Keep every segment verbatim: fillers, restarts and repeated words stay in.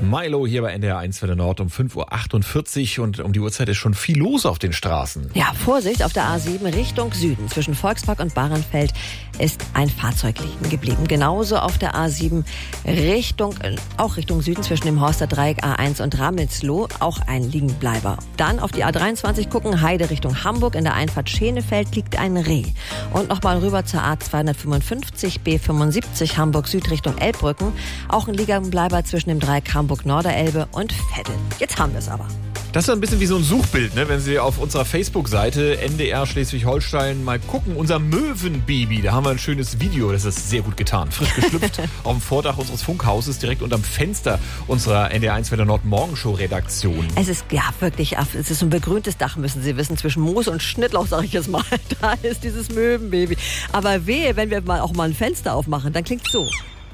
Milo hier bei N D R eins Welle Nord um fünf Uhr achtundvierzig und um die Uhrzeit ist schon viel los auf den Straßen. Ja, Vorsicht, auf der A sieben Richtung Süden. Zwischen Volkspark und Bahrenfeld ist ein Fahrzeug liegen geblieben. Genauso auf der A sieben Richtung, auch Richtung Süden zwischen dem Horster Dreieck A eins und Ramelsloh, auch ein Liegenbleiber. Dann auf die A dreiundzwanzig gucken, Heide Richtung Hamburg. In der Einfahrt Schenefeld liegt ein Reh. Und nochmal rüber zur A zweihundertfünfundfünfzig B fünfundsiebzig Hamburg Süd Richtung Elbbrücken. Auch ein Liegenbleiber zwischen dem Dreieck Hamburg-Norderelbe und Veddel. Jetzt haben wir es aber. Das ist ein bisschen wie so ein Suchbild, ne? Wenn Sie auf unserer Facebook-Seite N D R Schleswig-Holstein mal gucken. Unser Möwenbaby, da haben wir ein schönes Video, das ist sehr gut getan. Frisch geschlüpft auf dem Vordach unseres Funkhauses, direkt unterm Fenster unserer N D R eins Welle Nord Morgenshow-Redaktion. Es ist ja wirklich, es ist ein begrüntes Dach, müssen Sie wissen, zwischen Moos und Schnittlauch, sage ich jetzt mal. Da ist dieses Möwenbaby. Aber wehe, wenn wir mal auch mal ein Fenster aufmachen, dann klingt's so.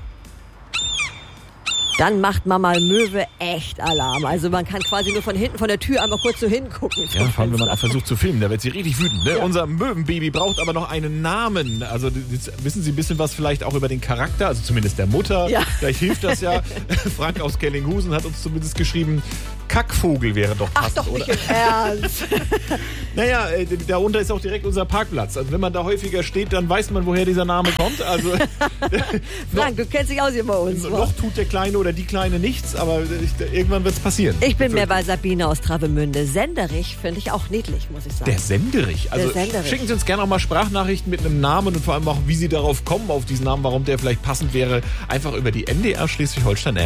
Dann macht Mama Möwe echt Alarm. Also man kann quasi nur von hinten von der Tür einmal kurz so hingucken. Ja, vor allem, wenn man auch versucht zu filmen, da wird sie richtig wütend. Ne? Ja. Unser Möwenbaby braucht aber noch einen Namen. Also jetzt wissen Sie ein bisschen was vielleicht auch über den Charakter, also zumindest der Mutter. Ja. Vielleicht hilft das ja. Frank aus Kellinghusen hat uns zumindest geschrieben, Kackvogel wäre doch passend, Ach doch nicht oder? im Ernst. Naja, äh, darunter ist auch direkt unser Parkplatz. Also wenn man da häufiger steht, dann weiß man, woher dieser Name kommt. Also Frank, du kennst dich aus hier bei uns. noch tut der Kleine oder die Kleine nichts, aber ich, irgendwann wird es passieren. Ich bin mehr bei Sabine aus Travemünde. Senderich finde ich auch niedlich, muss ich sagen. Der Senderich. Also Der Senderich. Schicken Sie uns gerne auch mal Sprachnachrichten mit einem Namen und vor allem auch, wie Sie darauf kommen, auf diesen Namen, warum der vielleicht passend wäre. Einfach über die N D R Schleswig-Holstein-App.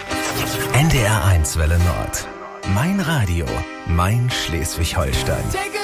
N D R eins Welle Nord. Mein Radio, mein Schleswig-Holstein.